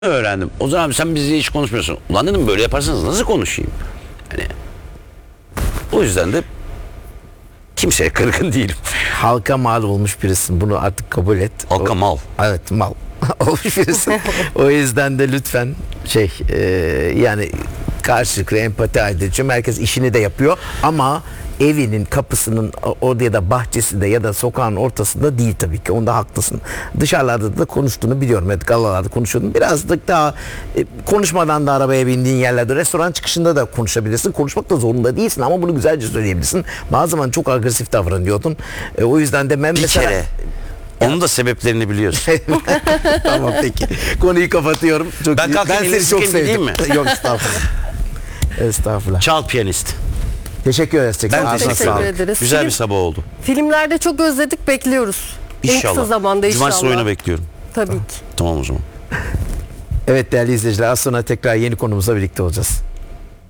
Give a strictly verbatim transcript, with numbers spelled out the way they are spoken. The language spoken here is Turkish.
öğrendim. O zaman sen bizle hiç konuşmuyorsun. Ulan dedim böyle yaparsanız nasıl konuşayım? Hani o yüzden de kimseye kırgın değilim. Halka mal olmuş birisin. Bunu artık kabul et. Halka O- mal. Evet, mal olmuş birisin. O yüzden de lütfen şey e, yani karşılıklı empati edeceğim. Herkes işini de yapıyor ama evinin kapısının orada ya da bahçesinde ya da sokağın ortasında değil tabii ki. Onda haklısın. Dışarılarda da konuştuğunu biliyorum. Evet, galalarda konuşuyordum. Birazcık daha e, konuşmadan da arabaya bindiğin yerlerde, restoran çıkışında da konuşabilirsin. Konuşmak da zorunda değilsin ama bunu güzelce söyleyebilirsin. Bazı zaman çok agresif davranıyordun. E, o yüzden de ben Bir mesela... kere. Onun da sebeplerini biliyorsun. Tamam, peki. Konuyu kapatıyorum. Çok Ben iyi. kalkayım, Ben elini seni çok sıkayım, sevdim. gideyim mi? Yok, estağfurullah. Estağfurullah. Çal piyanist. Teşekkür ederiz. Ben Ağzına teşekkür sağlık. ederiz. Güzel Film- bir sabah oldu. Filmlerde çok özledik, bekliyoruz. En İnşallah. kısa zamanda inşallah. Cumartesi oyunu bekliyorum. Tabii ki. Tamam o zaman. Evet değerli izleyiciler, az sonra tekrar yeni konumuzla birlikte olacağız.